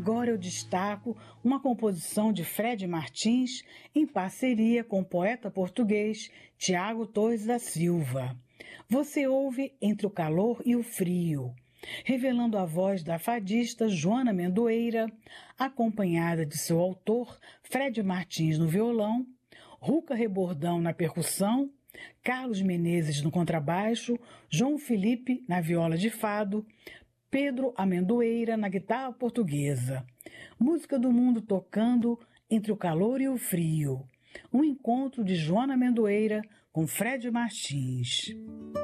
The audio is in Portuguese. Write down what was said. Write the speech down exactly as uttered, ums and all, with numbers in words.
Agora eu destaco uma composição de Fred Martins em parceria com o poeta português Tiago Torres da Silva. Você ouve Entre o Calor e o Frio, revelando a voz da fadista Joana Mendoeira, acompanhada de seu autor Fred Martins no violão, Ruca Rebordão na percussão, Carlos Menezes no contrabaixo, João Felipe na viola de fado, Pedro Amendoeira na guitarra portuguesa. Música do mundo tocando Entre o Calor e o Frio. Um encontro de Joana Amendoeira com Fred Martins.